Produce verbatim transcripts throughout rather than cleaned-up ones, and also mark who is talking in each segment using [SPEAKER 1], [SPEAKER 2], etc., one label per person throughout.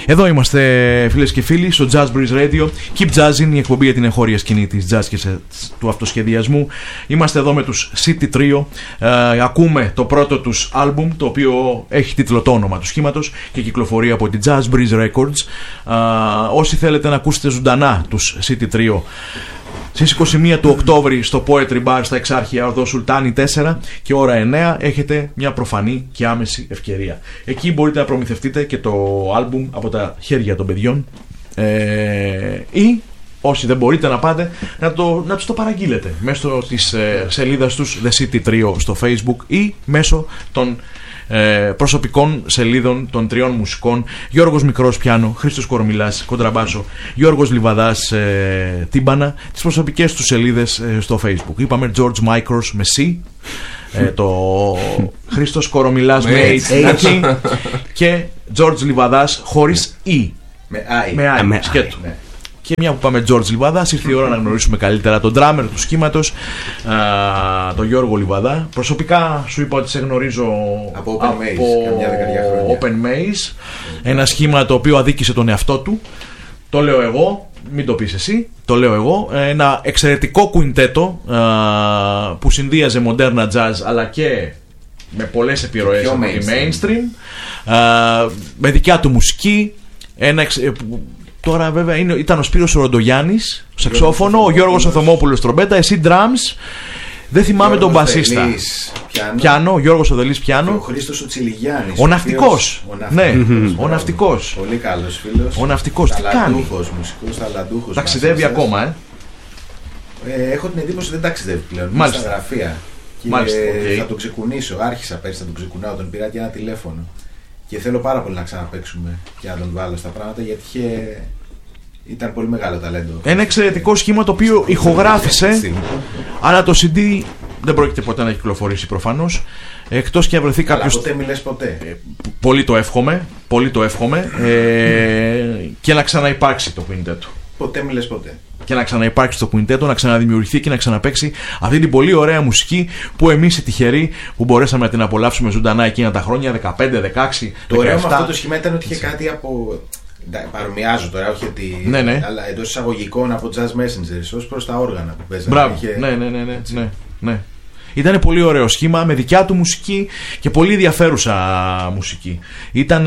[SPEAKER 1] Εδώ είμαστε, φίλες και φίλοι, στο Jazz Breeze Radio. Keep Jazzin', η εκπομπή για την εγχώρια σκηνή της jazz και σε, του αυτοσχεδιασμού. Είμαστε εδώ με τους City Trio. Ε, ακούμε το πρώτο τους άλμπουμ, το οποίο έχει τίτλο το όνομα του σχήματος και κυκλοφορεί από την Jazz Breeze Records. Ε, όσοι θέλετε να ακούσετε ζωντανά τους City Trio, στις είκοσι μία του Οκτώβρη στο Poetry Bar στα Εξάρχεια Οδό Σουλτάνη τέσσερα και ώρα εννέα έχετε μια προφανή και άμεση ευκαιρία. Εκεί μπορείτε να προμηθευτείτε και το άλμπουμ από τα χέρια των παιδιών, ε, ή όσοι δεν μπορείτε να πάτε να, το, να τους το παραγγείλετε μέσω της ε, σελίδας τους The City Trio στο Facebook ή μέσω των Ε, προσωπικών σελίδων των τριών μουσικών: Γιώργος Μικρός πιάνο, Χρήστος Κορομιλάς κοντραμπάσο, Γιώργος Λιβαδάς ε, τύμπανα, τις προσωπικές τους σελίδες ε, στο Facebook. Είπαμε George Micros με C, ε, το Χρήστος Κορομιλάς με H και George Λιβαδάς χωρίς E,
[SPEAKER 2] με I,
[SPEAKER 1] με I, σκέτο. Ναι. Και μια που πάμε George Λιβαδάς, ήρθε η ώρα να γνωρίσουμε καλύτερα τον drummer του σχήματος, τον Γιώργο Λιβαδά. Προσωπικά σου είπα ότι σε γνωρίζω
[SPEAKER 2] από Open Maze, καμιά δεκαετία χρόνια.
[SPEAKER 1] Open Maze, ένα σχήμα το οποίο αδίκησε τον εαυτό του. Το λέω εγώ, μην το πεις εσύ, το λέω εγώ. Ένα εξαιρετικό κουιντέτο που συνδύαζε μοντέρνα jazz αλλά και με πολλές επιρροές από τη mainstream, με δικιά του μουσική. Ένα Τώρα βέβαια είναι, ήταν ο Σπύρος ο Ροντογιάννης σαξόφωνο, ο Γιώργος Οθωμόπουλος τρομπέτα, εσύ drums. Δεν θυμάμαι τον μπασίστα.
[SPEAKER 2] Πιάνο.
[SPEAKER 1] Πιάνο, ο Γιώργος ο Δελής πιάνο.
[SPEAKER 2] Και ο Χρήστος ο Τσιλιγιάννης.
[SPEAKER 1] Ο ναυτικός. Ναι, ο ναυτικός.
[SPEAKER 2] Πολύ καλός φίλος.
[SPEAKER 1] Ο ναυτικός. Τι κάνει.
[SPEAKER 2] Ταλαντούχος, μουσικός ταλαντούχος.
[SPEAKER 1] Ταξιδεύει ακόμα, ε.
[SPEAKER 2] ε. Έχω την εντύπωση ότι δεν ταξιδεύει πλέον.
[SPEAKER 1] Μάλιστα.
[SPEAKER 2] Στα γραφεία. Και
[SPEAKER 1] Μάλιστα, okay.
[SPEAKER 2] Θα τον ξεκουνήσω. Άρχισα πέρσι να τον ξεκουνάω. Τον πήρα και ένα τηλέφωνο. Και θέλω πάρα πολύ να ξαναπαίξουμε και να τον βάλω στα πράγματα, γιατί είχε... ήταν πολύ μεγάλο ταλέντο.
[SPEAKER 1] Ένα εξαιρετικό σχήμα το οποίο ηχογράφησε, αλλά το σι ντι δεν πρόκειται ποτέ να κυκλοφορήσει προφανώς, εκτός και να βρεθεί κάποιος.
[SPEAKER 2] Ποτέ μιλες ποτέ.
[SPEAKER 1] Ε, πολύ το εύχομαι, πολύ το εύχομαι, ε, και να ξαναυπάρξει το κουιντέτο.
[SPEAKER 2] Ποτέ μιλες ποτέ.
[SPEAKER 1] Και να ξαναυπάρξει το κουιντέτο, να ξαναδημιουργηθεί και να ξαναπαίξει αυτή την πολύ ωραία μουσική που εμείς οι τυχεροί που μπορέσαμε να την απολαύσουμε ζωντανά εκείνα τα χρόνια, δεκαπέντε, δεκαέξι,
[SPEAKER 2] το ωραίο με αυτό το σχήμα ήταν ότι είχε κάτι από. Παρομοιάζω τώρα, όχι ότι.
[SPEAKER 1] Ναι, ναι.
[SPEAKER 2] Αλλά εντός εισαγωγικών από Jazz Messengers ως προς τα όργανα που παίζανε.
[SPEAKER 1] Μπράβο.
[SPEAKER 2] Είχε...
[SPEAKER 1] Ναι, ναι, ναι, ναι, ναι, ναι. Ήταν πολύ ωραίο σχήμα με δικιά του μουσική και πολύ ενδιαφέρουσα μουσική. Ήταν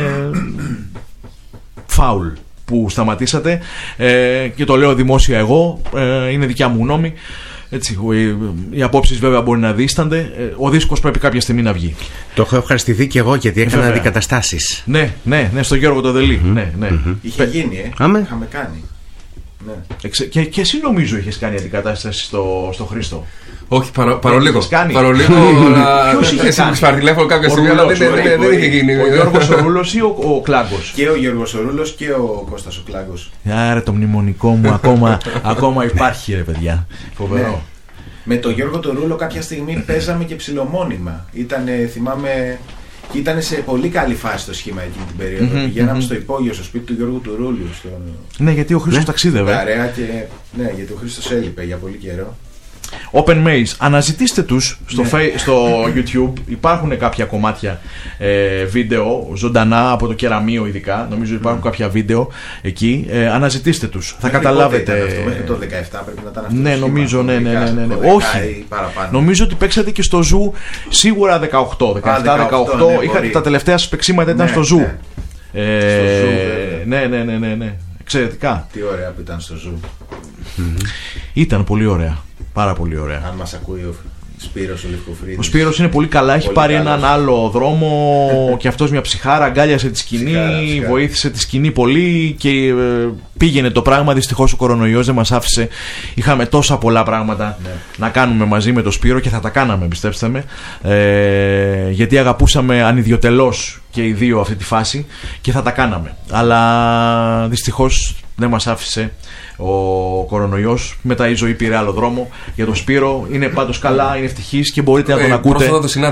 [SPEAKER 1] φάουλ που σταματήσατε, ε, και το λέω δημόσια εγώ, ε, είναι δικιά μου γνώμη. Έτσι, οι, οι απόψεις βέβαια μπορεί να δίστανται. Ο δίσκος πρέπει κάποια στιγμή να βγει.
[SPEAKER 3] Το έχω ευχαριστηθεί και εγώ γιατί έκανα βέβαια αντικαταστάσεις.
[SPEAKER 1] Ναι, ναι, ναι, στο Γιώργο το Δελή. Mm-hmm. Ναι, ναι.
[SPEAKER 2] Mm-hmm. Είχε γίνει, ε.
[SPEAKER 3] Άμε.
[SPEAKER 2] Είχαμε κάνει. Ναι.
[SPEAKER 1] Εξε, και, και εσύ νομίζω είχες κάνει αντικατάσταση στο, στο Χρήστο.
[SPEAKER 4] Όχι, παρο, παρολίγο.
[SPEAKER 1] Παρολίγο.
[SPEAKER 4] Ποιος είχε κάνει. Είχες πάρει τηλέφωνο κάποια στιγμή, αλλά δεν είχε γίνει.
[SPEAKER 1] Ο Γιώργος ο Ρούλος ή ο, ο Κλάγκος?
[SPEAKER 2] Και ο Γιώργος ο Ρούλος και ο Κώστας ο Κλάγκος.
[SPEAKER 1] Άρα το μνημονικό μου ακόμα, ακόμα υπάρχει, ρε παιδιά. Φοβερό. Ναι.
[SPEAKER 2] Με τον Γιώργο το Ρούλο κάποια στιγμή παίζαμε και ψιλομόνιμα. Ήτανε, θυμάμαι, και ήταν σε πολύ καλή φάση το σχήμα εκείνη την περίοδο. Mm-hmm, Πηγαίναμε mm-hmm. στο υπόγειο, στο σπίτι του Γιώργου του Ρούλου. Στο...
[SPEAKER 1] Ναι, γιατί ο Χρήστος
[SPEAKER 3] ναι.
[SPEAKER 1] ταξίδευε.
[SPEAKER 2] Παρέα και... Ναι, γιατί ο Χρήστος έλειπε για πολύ καιρό.
[SPEAKER 1] Open Maze, αναζητήστε τους στο, ναι. face, στο YouTube. Υπάρχουν κάποια κομμάτια ε, βίντεο ζωντανά από το κεραμείο, ειδικά. Νομίζω υπάρχουν mm. κάποια βίντεο εκεί. Ε, αναζητήστε τους. Θα καταλάβετε.
[SPEAKER 2] Αυτό, μέχρι το δεκαεπτά πρέπει να ήταν αυτό.
[SPEAKER 1] Ναι, νομίζω, ναι, ναι, ναι, ναι, ναι. Όχι. Νομίζω ότι παίξατε και στο Ζου σίγουρα δεκαοκτώ, δεκαεπτά, δεκαοκτώ. Ναι, είχα, τα τελευταία σας παίξίματα ήταν ναι, στο Ζου.
[SPEAKER 2] Ναι.
[SPEAKER 1] Ε,
[SPEAKER 2] στο Ζου,
[SPEAKER 1] ναι, ναι, ναι, ναι, ναι. Εξαιρετικά.
[SPEAKER 2] Τι ωραία που ήταν στο Ζου.
[SPEAKER 1] Ήταν πολύ ωραία. Πάρα πολύ ωραία.
[SPEAKER 2] Αν μας ακούει ο Σπύρος ο Λευκοφρίδης.
[SPEAKER 1] Ο Σπύρος είναι πολύ καλά, έχει πολύ πάρει καλός. Έναν άλλο δρόμο και αυτός μια ψυχάρα, αγκάλιασε τη σκηνή, ψυχάρα, ψυχάρα. βοήθησε τη σκηνή πολύ και ε, πήγαινε το πράγμα. Δυστυχώς ο κορονοϊός δεν μας άφησε. Είχαμε τόσα πολλά πράγματα ναι. να κάνουμε μαζί με τον Σπύρο και θα τα κάναμε, πιστέψτε με, ε, γιατί αγαπούσαμε ανιδιοτελώς και οι δύο αυτή τη φάση και θα τα κάναμε. Αλλά δυστυχώς δεν μας άφησε ο κορονοϊός. Μετά η ζωή πήρε άλλο δρόμο. Για τον Σπύρο είναι πάντως καλά, είναι ευτυχής και μπορείτε να τον
[SPEAKER 4] ε,
[SPEAKER 1] ακούτε.
[SPEAKER 4] Πρόσφατα το συνάντησα.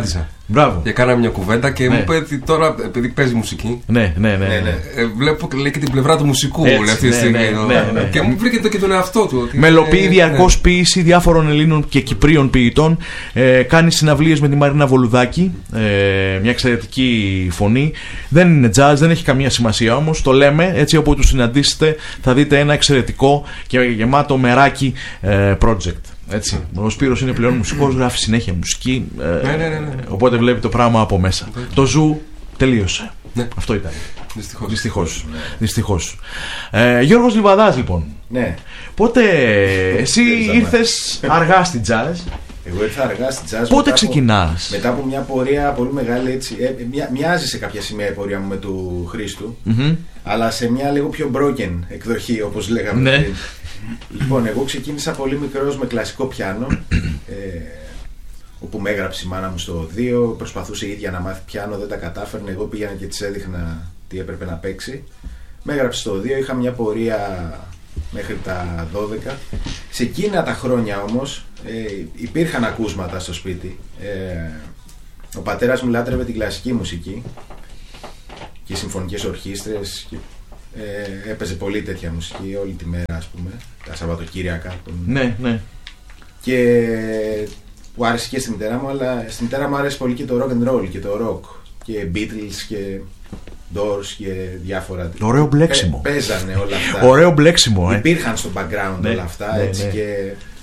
[SPEAKER 1] Μπράβο.
[SPEAKER 4] Και κάναμε μια κουβέντα και
[SPEAKER 1] ναι.
[SPEAKER 4] μου είπε ότι τώρα, επειδή παίζει μουσική.
[SPEAKER 1] Ναι, ναι, ναι. ναι, ναι.
[SPEAKER 4] Ε, βλέπω λέει, και την πλευρά του μουσικού
[SPEAKER 1] έτσι,
[SPEAKER 4] λέει, αυτή τη
[SPEAKER 1] ναι,
[SPEAKER 4] στιγμή.
[SPEAKER 1] ναι, ναι, ναι, ναι.
[SPEAKER 4] Και μου βρήκε και τον εαυτό του. Ότι
[SPEAKER 1] μελοποιεί
[SPEAKER 4] ε,
[SPEAKER 1] διαρκώς
[SPEAKER 4] ναι.
[SPEAKER 1] ποίηση διάφορων Ελλήνων και Κυπρίων ποιητών. Ε, κάνει συναυλίες με τη Μαρίνα Βολουδάκη. Ε, μια εξαιρετική φωνή. Δεν είναι jazz, δεν έχει καμία σημασία όμως. Το λέμε έτσι, όπου του συναντήσετε θα δείτε ένα εξαιρετικό και γεμάτο μεράκι ε, project. Έτσι. Ο Σπύρος είναι πλέον μουσικός, γράφει συνέχεια μουσική. Ε,
[SPEAKER 4] ναι, ναι, ναι, ναι.
[SPEAKER 1] Οπότε βλέπει το πράγμα από μέσα. Ναι. Το ζου τελείωσε. Ναι. Αυτό ήταν.
[SPEAKER 4] Δυστυχώς.
[SPEAKER 1] Δυστυχώς. Ναι. Δυστυχώς. Ε, Γιώργος Λιβαδάς, λοιπόν.
[SPEAKER 2] Ναι.
[SPEAKER 1] Πότε εσύ ήρθες αργά στην jazz.
[SPEAKER 2] Εγώ ήρθα αργά στην jazz.
[SPEAKER 1] Πότε ξεκινάς?
[SPEAKER 2] Μετά από μια πορεία πολύ μεγάλη, έτσι. Ε, μια, μοιάζει σε κάποια σημεία η πορεία μου με του Χρήστου.
[SPEAKER 1] Mm-hmm.
[SPEAKER 2] Αλλά σε μια λίγο πιο broken εκδοχή, όπως λέγαμε.
[SPEAKER 1] Ναι.
[SPEAKER 2] Λοιπόν, εγώ ξεκίνησα πολύ μικρός με κλασικό πιάνο. Ε, όπου με έγραψε η μάνα μου στο δύο, προσπαθούσε η ίδια να μάθει πιάνο, δεν τα κατάφερνε. Εγώ πήγαινα και της έδειχνα τι έπρεπε να παίξει. Με έγραψε στο δύο, είχα μια πορεία μέχρι τα δώδεκα. Σε εκείνα τα χρόνια όμως ε, υπήρχαν ακούσματα στο σπίτι. Ε, ο πατέρας μου λάτρευε την κλασική μουσική και συμφωνικές ορχήστρες και ε, έπαιζε πολύ τέτοια μουσική όλη τη μέρα, ας πούμε, τα Σαββατοκύριακα.
[SPEAKER 1] Ναι, ναι.
[SPEAKER 2] Και που άρεσε και στη μητέρα μου, αλλά στη μητέρα μου άρεσε πολύ και το rock and roll και το rock και Beatles και Doors και διάφορα.
[SPEAKER 1] Ωραίο μπλέξιμο.
[SPEAKER 2] Πέ, παίζανε όλα αυτά.
[SPEAKER 1] Ωραίο μπλέξιμο, ε.
[SPEAKER 2] Υπήρχαν στο background ναι, όλα αυτά, ναι, έτσι ναι. Και,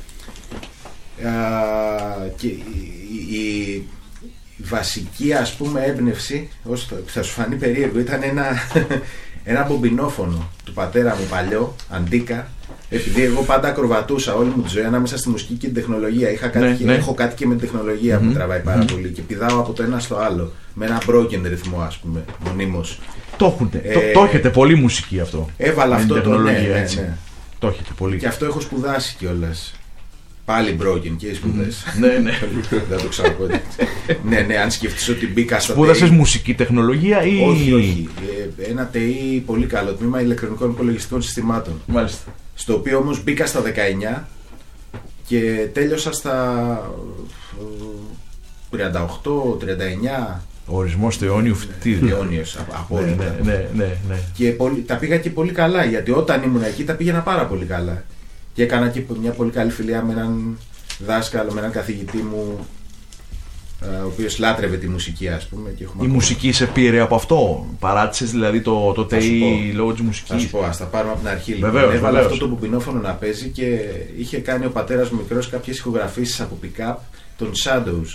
[SPEAKER 2] α, και η, η, η βασική, ας πούμε, έμπνευση, όσο θα σου φανεί περίεργο, ήταν ένα, ένα μπομπινόφωνο του πατέρα μου παλιό, αντίκα. Επειδή εγώ πάντα ακροβατούσα όλη μου τη ζωή ανάμεσα στη μουσική και την τεχνολογία. Είχα κάτι ναι, και, ναι. Έχω κάτι και με την τεχνολογία mm-hmm. που τραβάει πάρα mm-hmm. πολύ. Και πηδάω από το ένα στο άλλο. Με ένα broken ρυθμό, ας πούμε, μονίμως.
[SPEAKER 1] Το έχετε. Ε, το, το έχετε πολύ μουσική αυτό.
[SPEAKER 2] Έβαλα αυτό το ναι, ναι, ναι.
[SPEAKER 1] Το έχετε πολύ.
[SPEAKER 2] Και αυτό έχω σπουδάσει κιόλας. Πάλι broken και οι σπουδές.
[SPEAKER 1] Ναι, ναι.
[SPEAKER 2] Δεν το ξαναπώ. Ναι, ναι, αν σκεφτείς ότι μπήκα στο.
[SPEAKER 1] Σπούδασες μουσική τεχνολογία ή.
[SPEAKER 2] Όχι, όχι. Ένα ΤΕΙ πολύ καλό, τμήμα ηλεκτρονικών υπολογιστικών συστημάτων.
[SPEAKER 1] Μάλιστα.
[SPEAKER 2] Στο οποίο όμως μπήκα στα δεκαεννιά και τέλειωσα στα τριάντα οκτώ τριάντα εννιά.
[SPEAKER 1] Ο ορισμός του αιώνιου φοιτητή.
[SPEAKER 2] Αιώνιος, απόλυτα.
[SPEAKER 1] Ναι, ναι, ναι, ναι.
[SPEAKER 2] Και πολύ, τα πήγα και πολύ καλά, γιατί όταν ήμουν εκεί τα πήγαινα πάρα πολύ καλά. Και έκανα και μια πολύ καλή φιλία με έναν δάσκαλο, με έναν καθηγητή μου, ο οποίος λάτρευε τη μουσική, ας πούμε. Και
[SPEAKER 1] η
[SPEAKER 2] ακόμα...
[SPEAKER 1] μουσική σε πήρε από αυτό, παράτησες δηλαδή το, το ΤΕΙ λόγω της μουσικής?
[SPEAKER 2] Θα σου πω, ας τα πάρουμε από την αρχή.
[SPEAKER 1] Βεβαίως,
[SPEAKER 2] έβαλα
[SPEAKER 1] βεβαίως.
[SPEAKER 2] αυτό το μπομπινόφωνο να παίζει και είχε κάνει ο πατέρας μου μικρός κάποιες ηχογραφήσεις από pick-up των Shadows.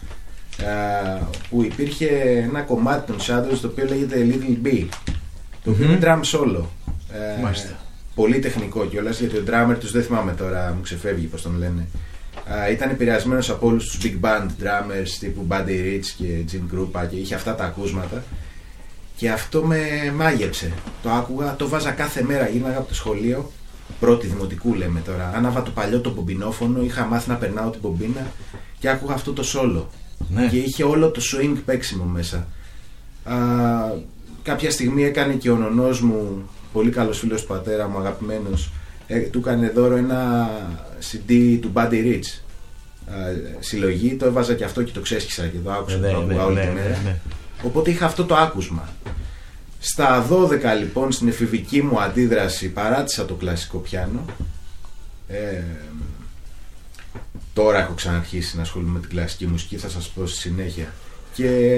[SPEAKER 2] Που υπήρχε ένα κομμάτι των Shadows το οποίο λέγεται Little B, το οποίο είναι drum solo.
[SPEAKER 1] Μάλιστα.
[SPEAKER 2] Πολύ τεχνικό κιόλας, γιατί ο drummer τους δεν θυμάμαι τώρα, μου ξεφεύγει πως τον λένε. Uh, ήταν επηρεασμένος από όλους τους big band drummers τύπου Buddy Rich και Jim Krupa και είχε αυτά τα ακούσματα και αυτό με μάγεψε. Το άκουγα, το βάζα κάθε μέρα, γύρναγα από το σχολείο, πρώτη δημοτικού λέμε τώρα, άναβα το παλιό το μπομπινόφωνο, είχα μάθει να περνάω την μπομπίνα και άκουγα αυτό το solo. Ναι. Και είχε όλο το swing παίξιμο μέσα. Uh, κάποια στιγμή έκανε και ο νονός μου, πολύ καλός φίλος του πατέρα μου, αγαπημένος, ε, του έκανε δώρο ένα σι ντι του Buddy Rich. Ε, συλλογή, το έβαζα και αυτό και το ξέσχισα και το άκουσα
[SPEAKER 1] ναι,
[SPEAKER 2] το
[SPEAKER 1] ναι,
[SPEAKER 2] όλη
[SPEAKER 1] ναι,
[SPEAKER 2] τη μέρα.
[SPEAKER 1] Ναι, ναι.
[SPEAKER 2] Οπότε είχα αυτό το άκουσμα. Στα δώδεκα λοιπόν, στην εφηβική μου αντίδραση, παράτησα το κλασικό πιάνο. Ε, τώρα έχω ξαναρχίσει να ασχολούμαι με την κλασική μουσική, θα σας πω στη συνέχεια. Και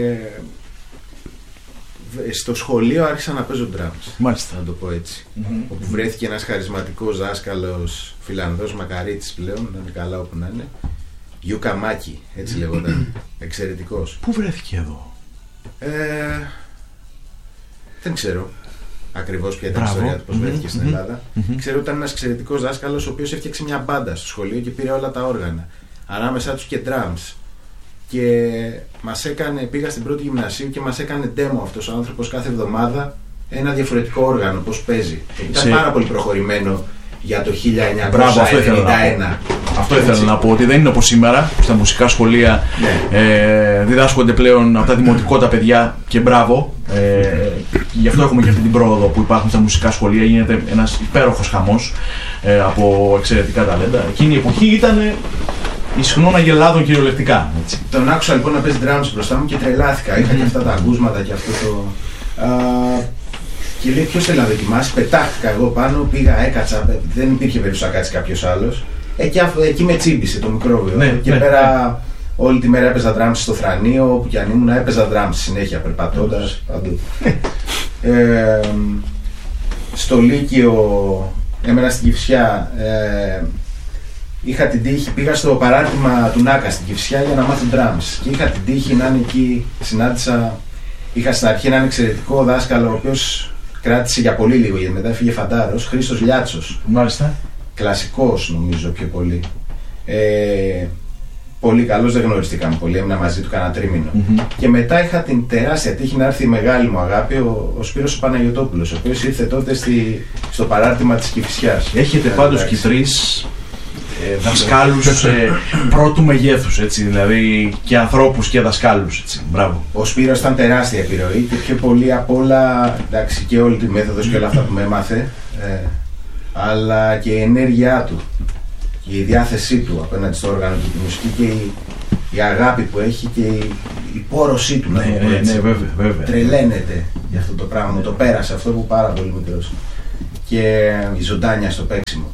[SPEAKER 2] στο σχολείο άρχισα να παίζω drums.
[SPEAKER 1] Μάλιστα.
[SPEAKER 2] Να το πω έτσι.
[SPEAKER 1] Mm-hmm.
[SPEAKER 2] Όπου βρέθηκε ένας χαρισματικός δάσκαλος, Φιλανδός Μακαρίτης πλέον, να είναι καλά όπου να είναι. Γιούκα Μάκη, έτσι λεγόταν. Εξαιρετικός.
[SPEAKER 1] Πού βρέθηκε εδώ?
[SPEAKER 2] Ε, δεν ξέρω ακριβώς ποια ήταν η
[SPEAKER 1] Μπράβο.
[SPEAKER 2] ιστορία του, πώς βρέθηκε
[SPEAKER 1] Mm-hmm.
[SPEAKER 2] στην Ελλάδα.
[SPEAKER 1] Mm-hmm.
[SPEAKER 2] Ξέρω ότι ήταν ένας εξαιρετικός δάσκαλος, ο οποίος έφτιαξε μια μπάντα στο σχολείο και πήρε όλα τα όργανα. Ανάμεσά τους και drums. Και μας έκανε, πήγα στην πρώτη γυμνασίου και μας έκανε demo αυτός ο άνθρωπος κάθε εβδομάδα ένα διαφορετικό όργανο, πώς παίζει. Ήταν
[SPEAKER 1] Σε...
[SPEAKER 2] πάρα πολύ προχωρημένο για το χίλια εννιακόσια ενενήντα ένα.
[SPEAKER 1] Αυτό ήθελα να πω, ότι δεν είναι όπως σήμερα που στα μουσικά σχολεία ναι. ε, διδάσκονται πλέον από τα δημοτικό τα παιδιά και μπράβο. Ε, γι' αυτό έχουμε και αυτή την πρόοδο που υπάρχουν στα μουσικά σχολεία, γίνεται ένας υπέροχος χαμός ε, από εξαιρετικά ταλέντα. Εκείνη η εποχή ήταν ισχνών αγελάδων κυριολεκτικά. Έτσι.
[SPEAKER 2] Τον άκουσα λοιπόν να παίζει drums μπροστά μου και τρελάθηκα. Είχα και αυτά τα ακούσματα και αυτό το. Α, και λέει: ποιος θέλει να δοκιμάσει. Πετάχτηκα εγώ πάνω, πήγα, έκατσα. Δεν υπήρχε περίπτωση να κάτσει κάποιος άλλος. Εκεί, εκεί με τσίμπησε το μικρόβιο.
[SPEAKER 1] Ναι,
[SPEAKER 2] και
[SPEAKER 1] ναι,
[SPEAKER 2] πέρα
[SPEAKER 1] ναι.
[SPEAKER 2] όλη τη μέρα έπαιζα drums στο θρανείο, όπου κι αν ήμουν, έπαιζα drums συνέχεια περπατώντας παντού. ε, στο Λύκειο, έμενα στην Κηφισιά. Ε, Είχα την τύχη, πήγα στο παράρτημα του Νάκα στην Κηφισιά για να μάθω drums. Και είχα την τύχη να είναι εκεί, συνάντησα, είχα στην αρχή έναν εξαιρετικό δάσκαλο, ο οποίος κράτησε για πολύ λίγο, γιατί μετά έφυγε φαντάρος, Χρήστος Λιάτσος.
[SPEAKER 1] Μάλιστα.
[SPEAKER 2] Κλασικός νομίζω πιο πολύ. Ε, πολύ καλός, δεν γνωριστήκαμε πολύ, έμεινα μαζί του κανένα τρίμηνο. Mm-hmm. Και μετά είχα την τεράστια τύχη να έρθει η μεγάλη μου αγάπη, ο, ο Σπύρος ο Παναγιωτόπουλος, ο οποίος ήρθε τότε στη, στο παράρτημα της Κηφισιάς.
[SPEAKER 1] Έχετε πάντως και τρεις ε, δασκάλους ε, πρώτου μεγέθους, έτσι, δηλαδή και ανθρώπους και δασκάλους, έτσι. Μπράβο.
[SPEAKER 2] Ο Σπύρος ήταν τεράστια επιρροή και πιο πολύ απ' όλα, εντάξει, και όλη τη μέθοδος και όλα αυτά που με έμαθε, ε, αλλά και η ενέργειά του και η διάθεσή του απέναντι στο όργανο του, τη μουσική και η, η αγάπη που έχει και η, η πόρωσή του.
[SPEAKER 1] Ναι, ναι, ναι, βέβαια, βέβαια.
[SPEAKER 2] Τρελαίνεται για αυτό το πράγμα, μου το πέρασε αυτό που πάρα πολύ μικρός. Και η ζωντάνια στο παίξιμο.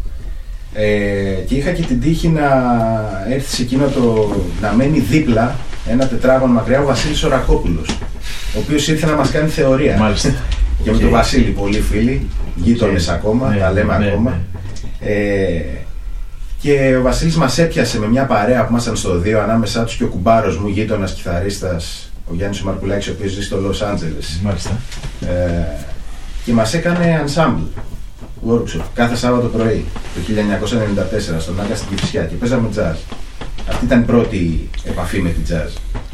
[SPEAKER 2] Ε, και είχα και την τύχη να έρθει σε εκείνο το, να μένει δίπλα ένα τετράγωνο μακριά ο Βασίλης Ορακόπουλος, ο οποίος ήρθε να μας κάνει θεωρία.
[SPEAKER 1] Μάλιστα.
[SPEAKER 2] Και με τον Βασίλη πολύ φίλοι, γείτονες okay. ακόμα, ναι, τα λέμε ναι, ακόμα. Ναι. Ε, και ο Βασίλης μας έπιασε με μια παρέα που ήμασταν στο δύο, ανάμεσά τους και ο κουμπάρος μου, γείτονας κιθαρίστας, ο Γιάννης Μαρκουλάκης, ο οποίος ζει στο Λος Άντζελες.
[SPEAKER 1] Μάλιστα.
[SPEAKER 2] Ε, και μας έκανε ensemble workshop κάθε Σάββατο πρωί το χίλια εννιακόσια ενενήντα τέσσερα στον Άκα στην Κηφισιά και παίζαμε jazz. Αυτή ήταν η πρώτη επαφή με την jazz.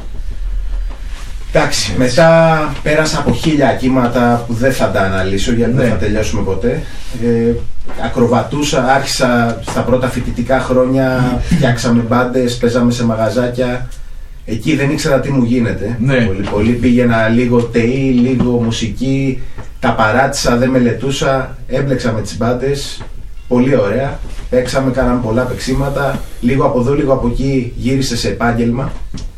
[SPEAKER 2] Εντάξει, μετά πέρασα από χίλια κύματα που δεν θα τα αναλύσω γιατί ναι. δεν θα τελειώσουμε ποτέ. Ε, ακροβατούσα, άρχισα στα πρώτα φοιτητικά χρόνια, φτιάξαμε μπάντες, παίζαμε σε μαγαζάκια. Εκεί δεν ήξερα τι μου γίνεται.
[SPEAKER 1] Ναι.
[SPEAKER 2] Πολύ, πολύ πήγαινα λίγο ΤΕΗ, λίγο μουσική, τα παράτησα, δεν μελετούσα, έμπλεξα με τις μπάντες, πολύ ωραία. Παίξαμε, κάναμε πολλά παίξήματα, λίγο από εδώ, λίγο από εκεί γύρισε σε επάγγελμα.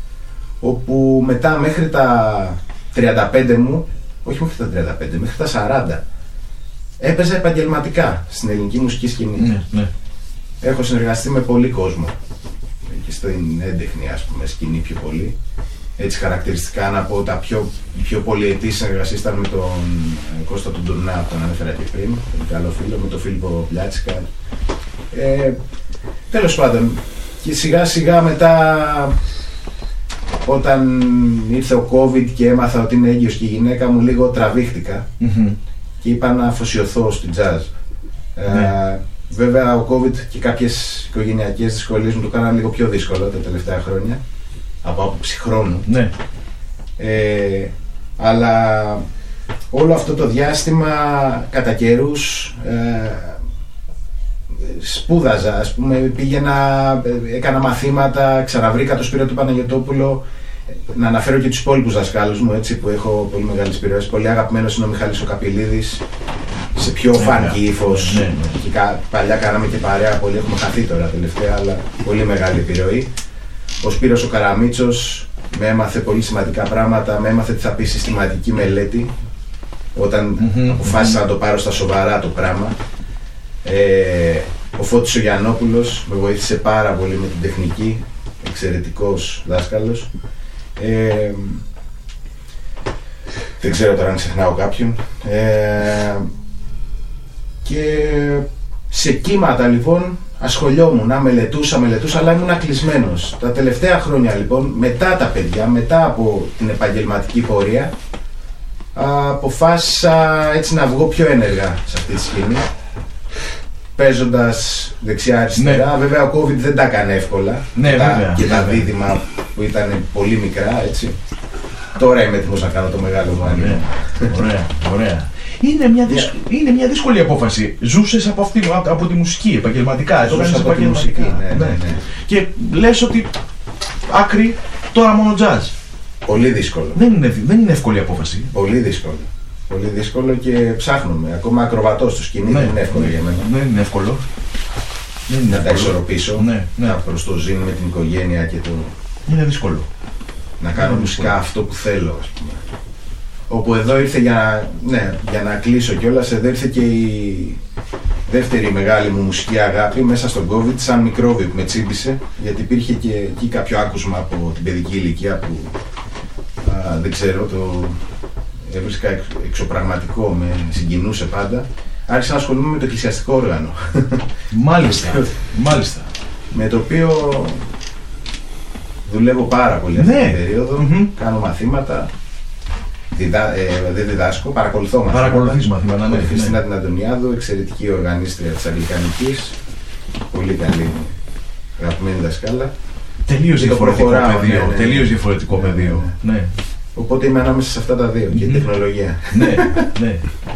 [SPEAKER 2] Όπου μετά μέχρι τα τριάντα πέντε μου, όχι μέχρι τα τριάντα πέντε, μέχρι τα σαράντα, έπαιζα επαγγελματικά στην ελληνική μουσική σκηνή.
[SPEAKER 1] Ναι, ναι.
[SPEAKER 2] Έχω συνεργαστεί με πολύ κόσμο και στην έντεχνη, ας πούμε, σκηνή πιο πολύ. Έτσι χαρακτηριστικά να πω, τα πιο, πιο πολυετής συνεργασίες ήταν με τον Κώστα τον Τουρνά, που τον ανέφερα και πριν, τον καλό φίλο, με τον Φίλιππο Πλιάτσικα. Ε, τέλος πάντων, και σιγά σιγά μετά, όταν ήρθε ο COVID και έμαθα ότι είναι έγκυος και η γυναίκα μου, λίγο τραβήχτηκα mm-hmm. και είπα να αφοσιωθώ στην jazz. Ναι. Ε, βέβαια ο COVID και κάποιες οικογενειακές δυσκολίες μου το κάναν λίγο πιο δύσκολο τα τελευταία χρόνια, από άποψη χρόνου. Ναι. Ε, αλλά όλο αυτό το διάστημα κατά καιρούς ε, σπούδαζα, ας πούμε, πήγαινα, έκανα μαθήματα, ξαναβρήκα το Σπύρο του Παναγιωτόπουλο. Να αναφέρω και τους υπόλοιπους δασκάλους μου, έτσι, που έχω πολύ μεγάλη σπηρεώση. Πολύ αγαπημένος είναι ο Μιχάλης ο Καπηλίδης, σε πιο φάνκι ύφος. Ναι, ναι. Και κα, παλιά κάναμε και παρέα, πολύ έχουμε χαθεί τώρα τελευταία, αλλά πολύ μεγάλη επιρροή. Ο Σπύρος ο Καραμίτσος με έμαθε πολύ σημαντικά πράγματα, με έμαθε τι θα πει συστηματική μελέτη, όταν mm-hmm, αποφάσισα mm-hmm. να το πάρω στα σοβαρά το πράγμα. Ε, ο Φώτης ο Γιαννόπουλος με βοήθησε πάρα πολύ με την τεχνική, εξαιρετικός δάσκαλος. Ε, δεν ξέρω τώρα αν ξεχνάω κάποιον. Ε, και σε κύματα λοιπόν ασχολιόμουν, μελετούσα, μελετούσα, αλλά ήμουν κλεισμένος. Τα τελευταία χρόνια λοιπόν, μετά τα παιδιά, μετά από την επαγγελματική πορεία, αποφάσισα έτσι να βγω πιο ένεργα σε αυτή τη σκηνή, παίζοντας δεξιά-αριστερά. Ναι. Βέβαια ο COVID δεν τα έκανε εύκολα,
[SPEAKER 1] ναι,
[SPEAKER 2] τα,
[SPEAKER 1] βέβαια,
[SPEAKER 2] και
[SPEAKER 1] βέβαια.
[SPEAKER 2] τα δίδυμα που ήταν πολύ μικρά, έτσι. Τώρα είμαι έτοιμος να κάνω το μεγάλο μου άνοιγμα.
[SPEAKER 1] Ωραία, ωραία. Είναι μια, δυσ... yeah. είναι μια δύσκολη απόφαση. Ζούσες από, αυτή, από τη μουσική επαγγελματικά.
[SPEAKER 2] Ζούσα από τη μουσική, ναι, ναι, ναι.
[SPEAKER 1] Και λες ότι άκρη τώρα μόνο jazz.
[SPEAKER 2] Πολύ δύσκολο.
[SPEAKER 1] Δεν είναι, δεν είναι εύκολη απόφαση.
[SPEAKER 2] Πολύ δύσκολο. Πολύ δύσκολο και ψάχνουμε. Ακόμα ακροβατός στο σκηνή, ναι, δεν είναι εύκολο
[SPEAKER 1] ναι,
[SPEAKER 2] για μένα.
[SPEAKER 1] Δεν είναι εύκολο.
[SPEAKER 2] να τα ισορροπήσω.
[SPEAKER 1] Ναι, ναι.
[SPEAKER 2] Προς το ζήν με την οικογένεια και το.
[SPEAKER 1] Είναι δύσκολο.
[SPEAKER 2] Να κάνω
[SPEAKER 1] είναι
[SPEAKER 2] μουσικά
[SPEAKER 1] δύσκολο.
[SPEAKER 2] αυτό που θέλω, ας πούμε. Όπου εδώ ήρθε για, ναι, για να κλείσω κιόλας, εδώ ήρθε και η δεύτερη μεγάλη μου μουσική αγάπη μέσα στον COVID, σαν μικρόβιο που με τσίμπησε, γιατί υπήρχε και εκεί κάποιο άκουσμα από την παιδική ηλικία που α, δεν ξέρω, το έβρισκα εξ, εξωπραγματικό, με συγκινούσε πάντα. Άρχισα να ασχολούμαι με το εκκλησιαστικό όργανο.
[SPEAKER 1] Μάλιστα, μάλιστα.
[SPEAKER 2] Με το οποίο δουλεύω πάρα πολύ αυτή την περίοδο, mm-hmm. κάνω μαθήματα. Διδα, ε, δεν διδάσκω, παρακολουθώ μαθήματα.
[SPEAKER 1] Παρακολουθείς μαθήματα, ναι.
[SPEAKER 2] Η Χριστίνα την Αντωνιάδου, εξαιρετική οργανίστρια της Αγγλικανικής. Πολύ καλή, αγαπημένη δασκάλα.
[SPEAKER 1] Τελείως διαφορετικό πεδίο.
[SPEAKER 2] Ναι, ναι,
[SPEAKER 1] τελείως διαφορετικό
[SPEAKER 2] ναι,
[SPEAKER 1] πεδίο.
[SPEAKER 2] Ναι, ναι. Ναι. Οπότε είμαι ανάμεσα σε αυτά τα δύο, mm-hmm. και η τεχνολογία.
[SPEAKER 1] Ναι, ναι.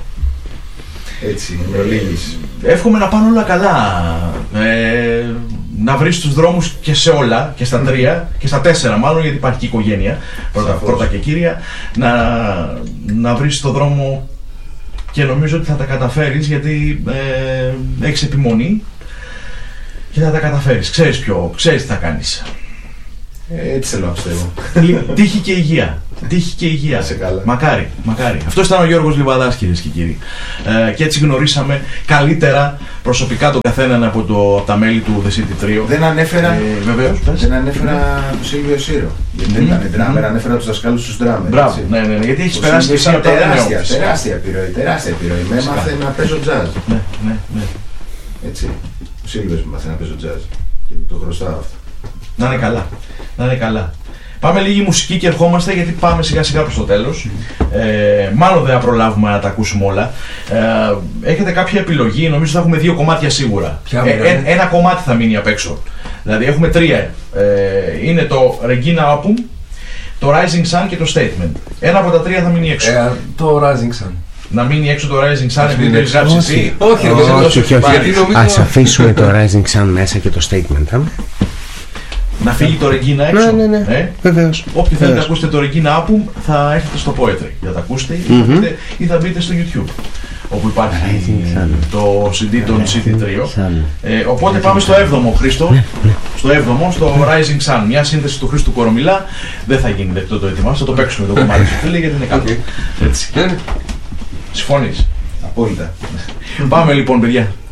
[SPEAKER 2] Έτσι, προλίγης.
[SPEAKER 1] Εύχομαι να πάνε όλα καλά. Ε, να βρεις τους δρόμους και σε όλα, και στα τρία, και στα τέσσερα μάλλον, γιατί υπάρχει και οικογένεια, πρώτα, πρώτα και κύρια, να, να βρεις το δρόμο και νομίζω ότι θα τα καταφέρεις, γιατί ε, έχεις επιμονή και θα τα καταφέρεις. Ξέρεις ποιο, ξέρεις τι θα κάνεις.
[SPEAKER 2] Ε, έτσι θέλω να πιστεύω.
[SPEAKER 1] Τύχη και υγεία. Τύχη και υγεία. Μακάρι, μακάρι. Αυτό ήταν ο Γιώργος Λιβαδάς, κυρίες και κύριοι. Ε, και έτσι γνωρίσαμε καλύτερα προσωπικά τον καθέναν από, το, από τα μέλη του The City Trio.
[SPEAKER 2] Δεν ανέφερα,
[SPEAKER 1] ε, βεβαίως,
[SPEAKER 2] δεν ανέφερα τον Σίλβιο Σύρο. Γιατί mm-hmm. δεν ήταν drummer, mm-hmm. ανέφερα τους δασκάλους στους drummer.
[SPEAKER 1] Μπράβο, ναι, ναι, ναι, γιατί έχεις περάσει και εσύ από τα
[SPEAKER 2] τεράστια, τεράστια επιρροή, τεράστια επιρροή. Με έμαθε να παίζω jazz.
[SPEAKER 1] Ναι, ναι, ναι.
[SPEAKER 2] Έτσι. Ο Σίλβιος μου έμαθε να παίζω jazz. Και το χρωστάω αυτό.
[SPEAKER 1] Να είναι καλά. Να είναι καλά. Πάμε λίγη μουσική και ερχόμαστε, γιατί πάμε σιγά σιγά προς το τέλος. Ε, μάλλον δεν θα προλάβουμε να τα ακούσουμε όλα. Ε, έχετε κάποια επιλογή, νομίζω θα έχουμε δύο κομμάτια σίγουρα. Ε, ε, ένα κομμάτι θα μείνει απ' έξω. Δηλαδή έχουμε τρία. Ε, είναι το Regina Apum, το Rising Sun και το Statement. Ένα από τα τρία θα μείνει έξω.
[SPEAKER 4] Ε, το Rising Sun.
[SPEAKER 1] Να μείνει έξω το Rising Sun επειδή το έχεις γράψει εσύ.
[SPEAKER 4] Όχι, όχι, όχι.
[SPEAKER 3] Ας αφήσουμε το Rising Sun μέσα και το Statement.
[SPEAKER 1] Να φύγει το Regina έξω.
[SPEAKER 3] Ναι, ναι, ναι.
[SPEAKER 1] Ε?
[SPEAKER 3] Βεβαίως.
[SPEAKER 1] Όποιοι θέλετε να ακούσετε το Regina Apum, θα έρθετε στο Poetry για να τα ακούσετε, mm-hmm. ή θα μπείτε στο YouTube, όπου υπάρχει το σι ντι των City Trio. Ε, οπότε πάμε στο έβδομο, Χρήστο. Στο έβδομο, στο Rising Sun. Μια σύνθεση του Χρήστου Κορομιλά. Δεν θα γίνει δεκτό το έτοιμο. Θα το παίξουμε το κομμάτι σου, φίλε, γιατί είναι καλό. Έτσι. Συμφωνείς?
[SPEAKER 2] Απόλυτα.
[SPEAKER 1] Πάμε λοιπόν, παιδιά.